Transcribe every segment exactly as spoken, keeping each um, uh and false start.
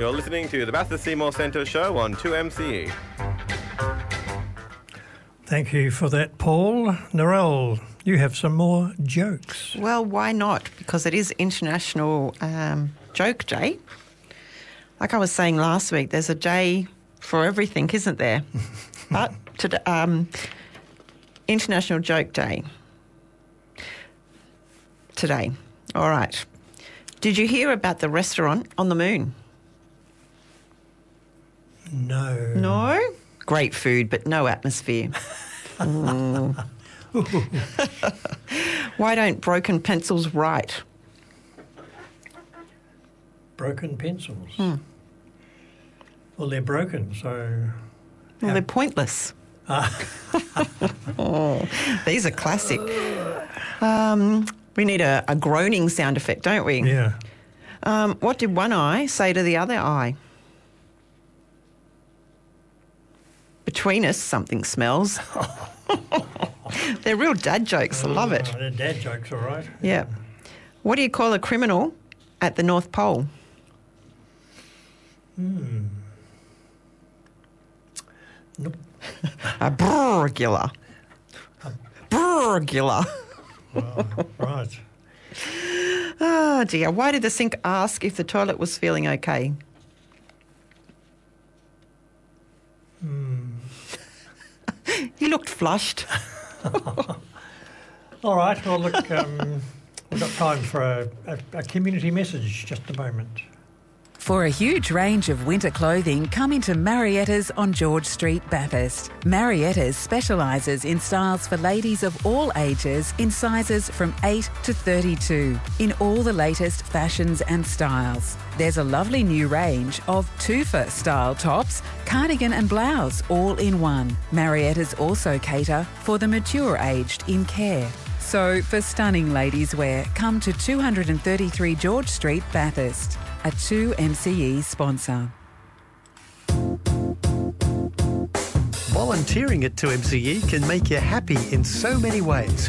You're listening to the Bathurst Seymour Centre show on two M C E. Thank you for that, Paul. Narelle, you have some more jokes. Well, why not? Because it is International um, Joke Day. Like I was saying last week, there's a day for everything, isn't there? But today, um, International Joke Day. Today. All right. Did you hear about the restaurant on the moon? No. No? Great food, but no atmosphere. Mm. Why don't broken pencils write? Broken pencils? Hmm. Well, they're broken, so... Well, how- they're pointless. Ah. Oh, these are classic. Um, we need a, a groaning sound effect, don't we? Yeah. Um, what did one eye say to the other eye? Between us, something smells. They're real dad jokes. I love it. Oh, they're dad jokes, all right. Yeah. What do you call a criminal at the North Pole? Hmm. Nope. A burglar. Burglar. Oh, right. Oh, dear. Why did the sink ask if the toilet was feeling okay? Hmm. He looked flushed. All right. Well, look, um, we've got time for a, a, a community message just a moment. For a huge range of winter clothing, come into Marietta's on George Street, Bathurst. Marietta's specialises in styles for ladies of all ages in sizes from eight to thirty-two, in all the latest fashions and styles. There's a lovely new range of tufa style tops, cardigan and blouse, all in one. Marietta's also cater for the mature aged in care. So for stunning ladies wear, come to two thirty-three George Street, Bathurst. A two M C E sponsor. Volunteering at two M C E can make you happy in so many ways.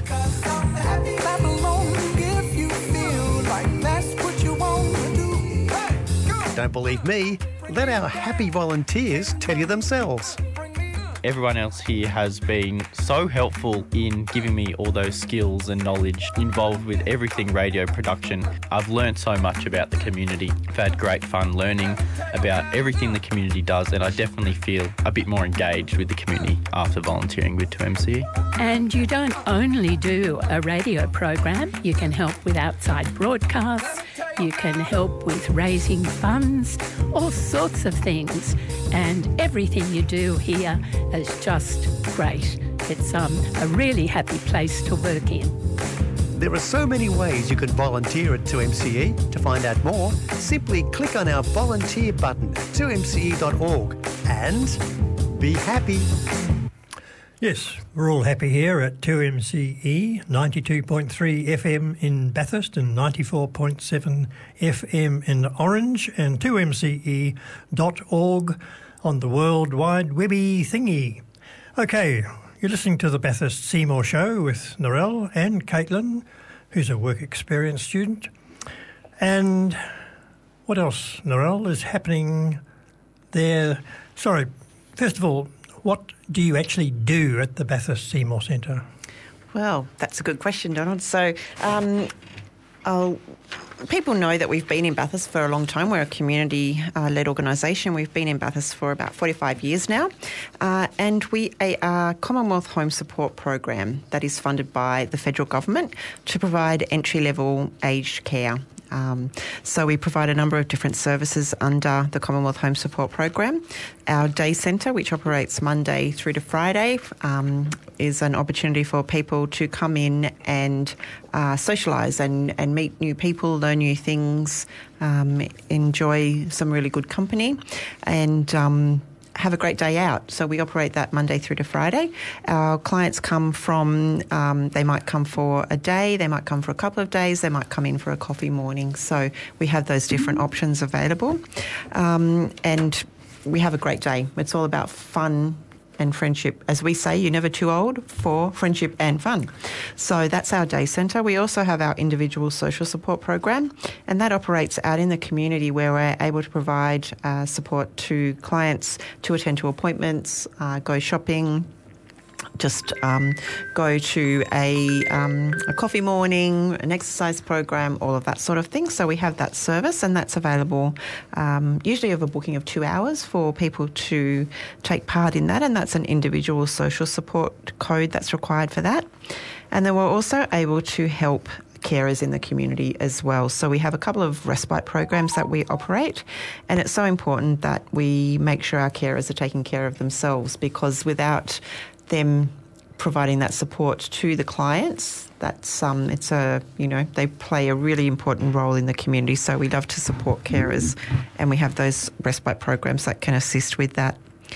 Don't believe me? Let our happy volunteers tell you themselves. Everyone else here has been so helpful in giving me all those skills and knowledge involved with everything radio production. I've learned so much about the community. I've had great fun learning about everything the community does, and I definitely feel a bit more engaged with the community after volunteering with two M C E. And you don't only do a radio program, you can help with outside broadcasts, you can help with raising funds, all sorts of things. And everything you do here is just great. It's um, a really happy place to work in. There are so many ways you can volunteer at two M C E. To find out more, simply click on our volunteer button at two M C E dot org and be happy. Yes, we're all happy here at two M C E, ninety-two point three F M in Bathurst and ninety-four point seven F M in Orange, and two M C E dot org on the World Wide Webby thingy. Okay, you're listening to the Bathurst Seymour Show with Narelle and Caitlin, who's a work experience student. And what else, Narelle, is happening there? Sorry, first of all, what do you actually do at the Bathurst Seymour Centre? Well, that's a good question, Donald. So um, I'll, people know that we've been in Bathurst for a long time. We're a community-led uh, organisation. We've been in Bathurst for about forty-five years now. Uh, and we are a Commonwealth Home Support Program that is funded by the federal government to provide entry-level aged care. Um, so we provide a number of different services under the Commonwealth Home Support Program. Our day centre, which operates Monday through to Friday, um, is an opportunity for people to come in and uh, socialise and, and meet new people, learn new things, um, enjoy some really good company, and um, have a great day out. So we operate that Monday through to Friday. Our clients come from, um, they might come for a day, they might come for a couple of days, they might come in for a coffee morning. So we have those different options available. Um, and we have a great day. It's all about fun and friendship. As we say, you're never too old for friendship and fun. So that's our day centre. We also have our individual social support program, and that operates out in the community where we're able to provide uh, support to clients to attend to appointments, uh, go shopping, just um, go to a, um, a coffee morning, an exercise program, all of that sort of thing. So we have that service, and that's available um, usually of a booking of two hours for people to take part in that, and that's an individual social support code that's required for that. And then we're also able to help carers in the community as well. So we have a couple of respite programs that we operate, and it's so important that we make sure our carers are taking care of themselves, because without them providing that support to the clients, that's um, it's a you know they play a really important role in the community. So we love to support carers, and we have those respite programs that can assist with that.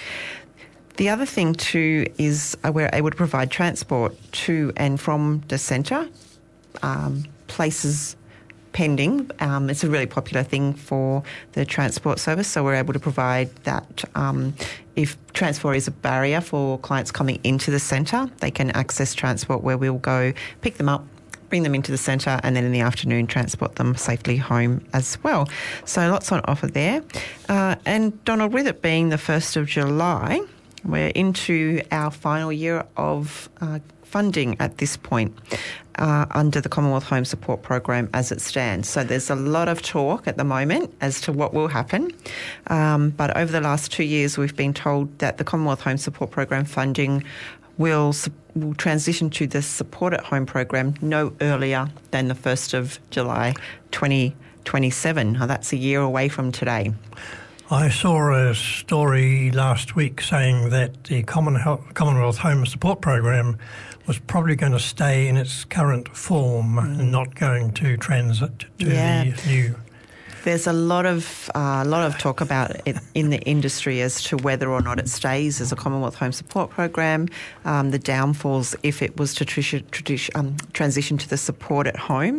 The other thing too is uh, we're able to provide transport to and from the centre, um, places pending. Um, it's a really popular thing for the transport service, so we're able to provide that. Um, if transport is a barrier for clients coming into the centre, they can access transport where we'll go pick them up, bring them into the centre, and then in the afternoon transport them safely home as well. So lots on offer there. Uh, and Donald, with it being the first of July, we're into our final year of uh, funding at this point uh, under the Commonwealth Home Support Program as it stands. So there's a lot of talk at the moment as to what will happen. Um, but over the last two years, we've been told that the Commonwealth Home Support Program funding will, will transition to the Support at Home program no earlier than the first of July twenty twenty-seven. Now, that's a year away from today. I saw a story last week saying that the Commonwealth Home Support Program was probably going to stay in its current form mm. and not going to transit to yeah. the new. There's a lot of uh, a lot of talk about it in the industry as to whether or not it stays as a Commonwealth Home Support Program. Um, the downfalls if it was to tr- tr- um, transition to the support at home.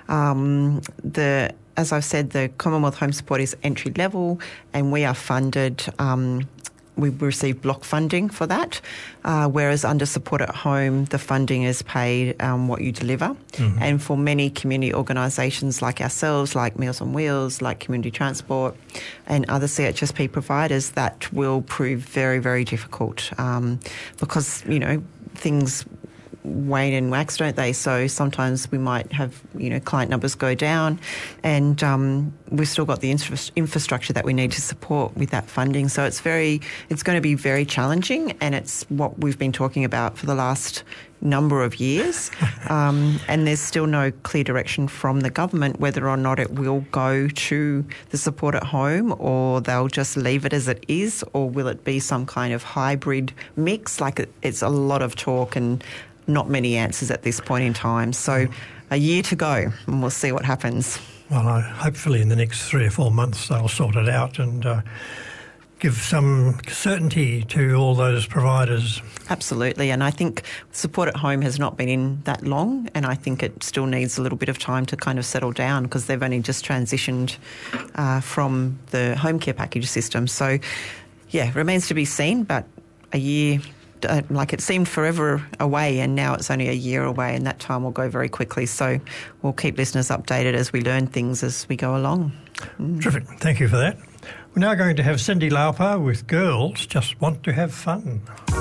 Um, the As I've said, the Commonwealth Home Support is entry level, and we are funded. Um, we receive block funding for that, uh, whereas under Support at Home, the funding is paid um, what you deliver. Mm-hmm. And for many community organisations like ourselves, like Meals on Wheels, like Community Transport, and other C H S P providers, that will prove very, very difficult um, because, you know, things wane and wax, don't they? So sometimes we might have, you know, client numbers go down, and um, we've still got the infra- infrastructure that we need to support with that funding. So it's very, it's going to be very challenging, and it's what we've been talking about for the last number of years. Um, and there's still no clear direction from the government whether or not it will go to the support at home, or they'll just leave it as it is, or will it be some kind of hybrid mix? Like it, it's a lot of talk and not many answers at this point in time. So a year to go, and we'll see what happens. Well, I, hopefully in the next three or four months they'll sort it out and uh, give some certainty to all those providers. Absolutely, and I think support at home has not been in that long, and I think it still needs a little bit of time to kind of settle down because they've only just transitioned uh, from the home care package system. So, yeah, remains to be seen, but a year... Uh, like it seemed forever away, and now it's only a year away, and that time will go very quickly. So we'll keep listeners updated as we learn things as we go along. Mm. Terrific. Thank you for that. We're now going to have Cindy Lauper with Girls Just Want to Have Fun.